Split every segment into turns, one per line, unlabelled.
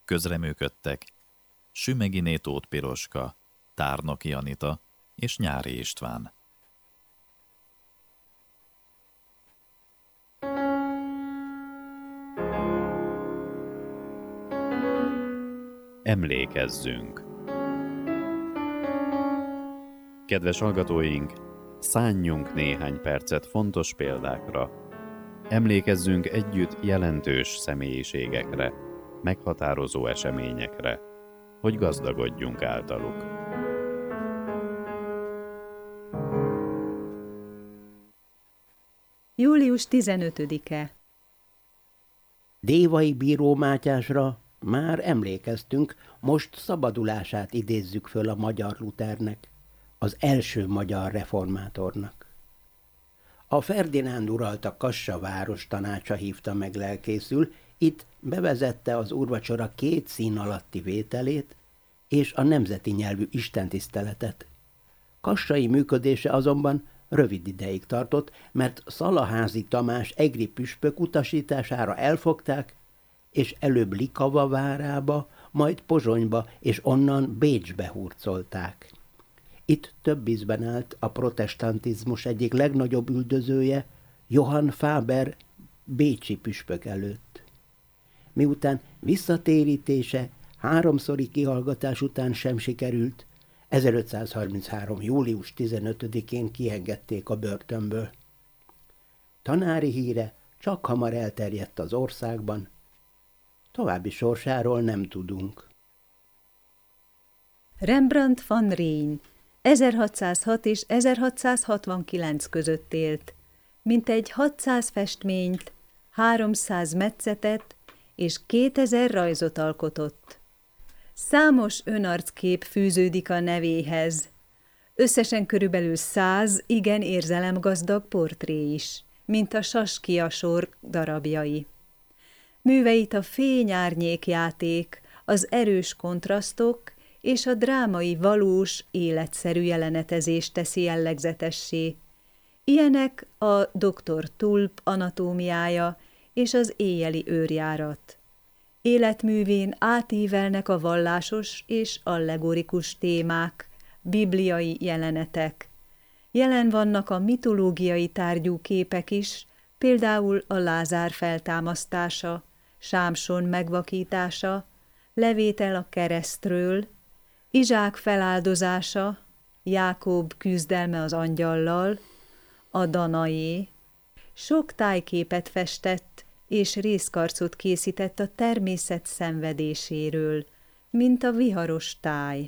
Közreműködtek Sümeghiné Tóth Piroska, Tárnoki Anita és Nyári István. Emlékezzünk! Kedves hallgatóink, szánjunk néhány percet fontos példákra. Emlékezzünk együtt jelentős személyiségekre, meghatározó eseményekre, hogy gazdagodjunk általuk.
Július 15-e.
Dévai bíró Mátyásra már emlékeztünk, most szabadulását idézzük föl a magyar Luthernek, az első magyar reformátornak. A Ferdinánd uralta Kassa város tanácsa hívta meg lelkészül, itt bevezette az úrvacsora 2 szín alatti vételét és a nemzeti nyelvű istentiszteletet. Kassai működése azonban rövid ideig tartott, mert Szalaházi Tamás egri püspök utasítására elfogták, és előbb Likava várába, majd Pozsonyba, és onnan Bécsbe hurcolták. Itt több ízben állt a protestantizmus egyik legnagyobb üldözője, Johann Faber bécsi püspök előtt. Miután visszatérítése 3-szori kihallgatás után sem sikerült, 1533. július 15-én kiengedték a börtönből. Tanári híre csak hamar elterjedt az országban, további sorsáról nem tudunk.
Rembrandt van Rijn 1606 és 1669 között élt. Mintegy 600 festményt, 300 metszetet és 2000 rajzot alkotott. Számos önarckép fűződik a nevéhez. Összesen körülbelül 100 igen érzelemgazdag portré is, mint a Saskia sor darabjai. Műveit a fény-árnyék játék, az erős kontrasztok és a drámai valós, életszerű jelenetezés teszi jellegzetessé. Ilyenek a Dr. Tulp anatómiája és az éjjeli őrjárat. Életművén átívelnek a vallásos és allegorikus témák, bibliai jelenetek. Jelen vannak a mitológiai tárgyú képek is, például a Lázár feltámasztása, Sámson megvakítása, levétel a keresztről, Izsák feláldozása, Jákob küzdelme az angyallal, a Danaé. Sok tájképet festett és részkarcot készített a természet szenvedéséről, mint a viharos táj.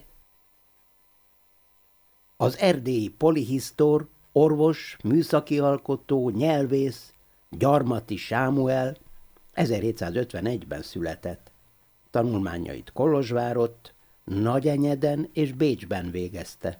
Az erdélyi polihisztor, orvos, műszaki alkotó, nyelvész, Gyarmati Sámuel 1751-ben született. Tanulmányait Kolozsvárott, Nagyenyeden és Bécsben végezte.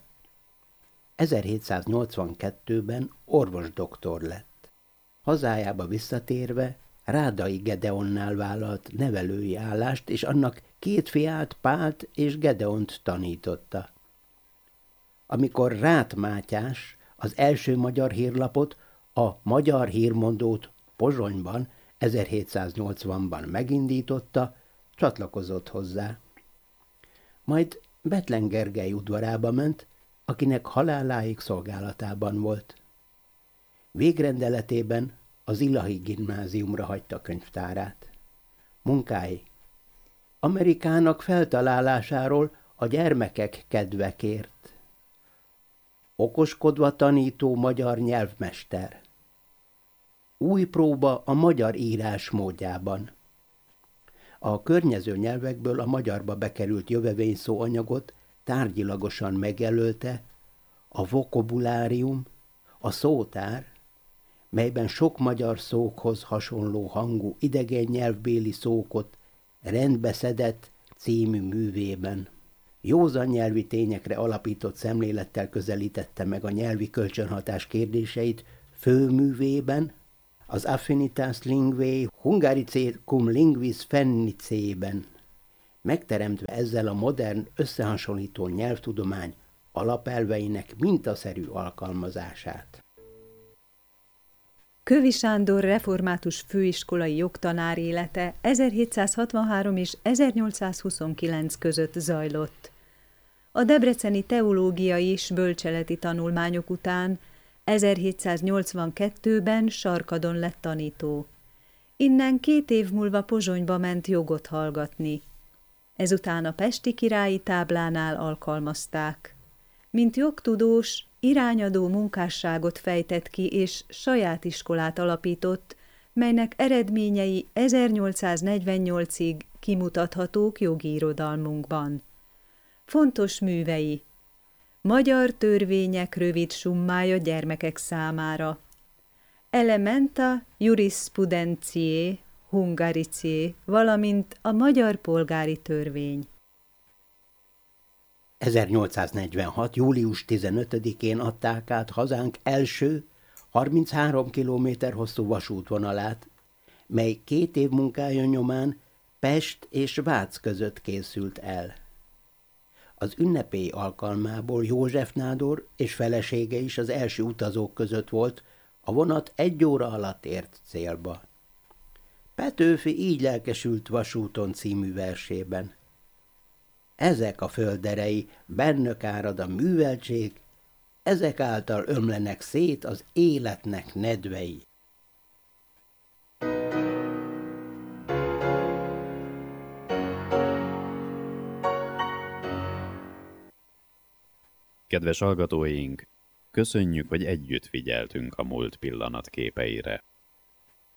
1782-ben orvosdoktor lett. Hazájába visszatérve Rádai Gedeonnál vállalt nevelői állást, és annak 2 fiát, Pált és Gedeont tanította. Amikor Ráth Mátyás az első magyar hírlapot, a Magyar Hírmondót Pozsonyban 1780-ban megindította, csatlakozott hozzá. Majd Bethlen Gergely udvarába ment, akinek haláláig szolgálatában volt. Végrendeletében az Illahi Gimnáziumra hagyta könyvtárát. Munkái: Amerikának feltalálásáról a gyermekek kedvekért. Okoskodva tanító magyar nyelvmester. Új próba a magyar írás módjában. A környező nyelvekből a magyarba bekerült jövevényszó anyagot tárgyilagosan megjelölte a vokabulárium, a szótár, melyben sok magyar szókhoz hasonló hangú idegen nyelvbéli szókot rendbe szedett című művében. Józan nyelvi tényekre alapított szemlélettel közelítette meg a nyelvi kölcsönhatás kérdéseit főművében, az Affinitas Linguae Hungaricae cum Linguis Fennicében, megteremtve ezzel a modern összehasonlító nyelvtudomány alapelveinek mintaszerű alkalmazását.
Kövi Sándor református főiskolai jogtanár élete 1763 és 1829 között zajlott. A debreceni teológiai és bölcseleti tanulmányok után 1782-ben Sarkadon lett tanító. Innen 2 év múlva Pozsonyba ment jogot hallgatni. Ezután a pesti királyi táblánál alkalmazták. Mint jogtudós, irányadó munkásságot fejtett ki és saját iskolát alapított, melynek eredményei 1848-ig kimutathatók jogi irodalmunkban. Fontos művei: Magyar törvények rövid summája gyermekek számára, Elementa Jurisprudentiae Hungariciae, valamint a magyar polgári törvény.
1846. július 15-én adták át hazánk első 33 kilométer hosszú vasútvonalát, mely 2 év munkája nyomán Pest és Vác között készült el. Az ünnepély alkalmából József nádor és felesége is az első utazók között volt, a vonat 1 óra alatt ért célba. Petőfi így lelkesült Vasúton című versében: ezek a földerei, bennök árad a műveltség, ezek által ömlenek szét az életnek nedvei.
Kedves hallgatóink, köszönjük, hogy együtt figyeltünk a múlt pillanatképeire.